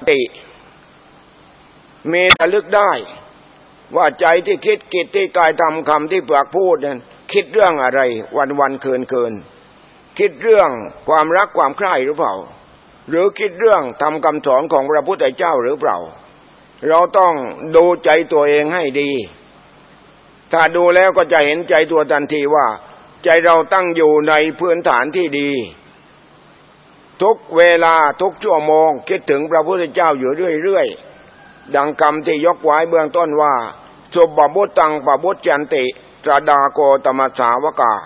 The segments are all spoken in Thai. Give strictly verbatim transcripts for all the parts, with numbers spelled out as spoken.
ติมีระลึกได้ว่าใจที่คิดกิจที่กายทำคำที่ปากพูดนั้นคิดเรื่องอะไรวันวันคืนคืนคิดเรื่องความรักความใคร่หรือเปล่าหรือคิดเรื่องทำคำสอนของพระพุทธเจ้าหรือเปล่าเราต้องดูใจตัวเองให้ดีถ้าดูแล้วก็จะเห็นใจตัวทันทีว่าใจเราตั้งอยู่ในพื้นฐานที่ดีทุกเวลาทุกชั่วโมงคิดถึงพระพุทธเจ้าอยู่เรื่อยๆดังคำที่ยกไว้เบื้องต้นว่าสุบบุตตังปบุจจันติตรดาโกตมัสสาวกา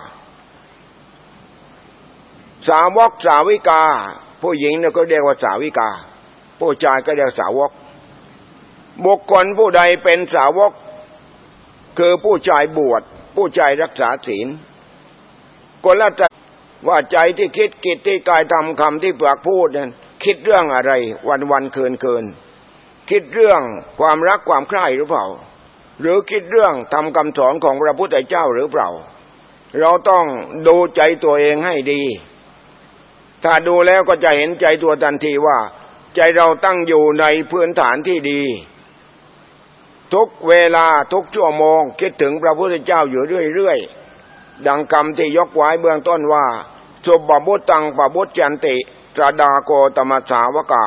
สาวกสาวิกาผู้หญิงเนี่ยก็เรียกว่าสาวิกาผู้ชายก็เรียกสาวกบุคคลผู้ใดเป็นสาวกคือผู้ชายบวชผู้ชายรักษาศีลคนละใจว่าใจที่คิดกิจที่กายทำคำที่ปากพูดนั้นคิดเรื่องอะไรวันวันคืนคืนคิดเรื่องความรักความใคร่หรือเปล่าหรือคิดเรื่องทำคำสอนของพระพุทธเจ้าหรือเปล่าเราต้องดูใจตัวเองให้ดีถ้าดูแล้วก็จะเห็นใจตัวทันทีว่าใจเราตั้งอยู่ในพื้นฐานที่ดีทุกเวลาทุกชั่วโมงคิดถึงพระพุทธเจ้าอยู่เรื่อยๆดังคำที่ยกไว้เบื้องต้นว่าสุบบุตตังปบุจจันติตรดาโกตมัสสาวกา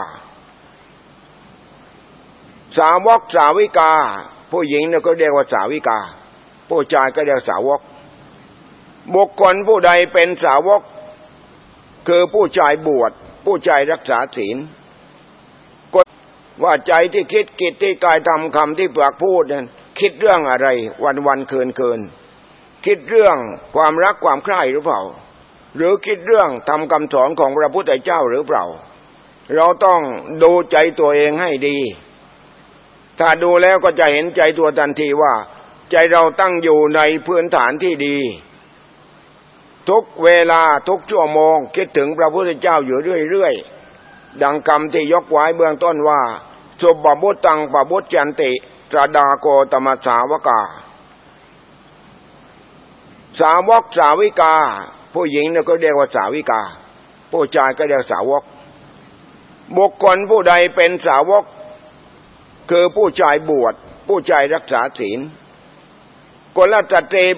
สาวกสาวิกาผู้หญิงเนี่ยก็เรียกว่าสาวิกาผู้ชายก็เรียกสาวกบุคคลผู้ใดเป็นสาวกคือผู้ชายบวชผู้ชายรักษาศีลว่าใจที่คิดกิจที่กายทำคำที่ปากพูดนั้นคิดเรื่องอะไรวันวันคืนคืนคิดเรื่องความรักความใคร่หรือเปล่าหรือคิดเรื่องทำคำสอนของพระพุทธเจ้าหรือเปล่าเราต้องดูใจตัวเองให้ดีถ้าดูแล้วก็จะเห็นใจตัวทันทีว่าใจเราตั้งอยู่ในพื้นฐานที่ดีทุกเวลาทุกชั่วโมงคิดถึงพระพุทธเจ้าอยู่เรื่อยๆดังคำที่ยกไว้เบื้องต้นว่าสุบบุตตังปบุจจันติตรดาโกตมัสสาวกาสาวกสาวิกาผู้หญิงเนี่ยก็เรียกว่าสาวิกาผู้ชายก็เรียกสาวกบุคคลผู้ใดเป็นสาวกคือผู้ชายบวชผู้ชายรักษาศีลคนละตรี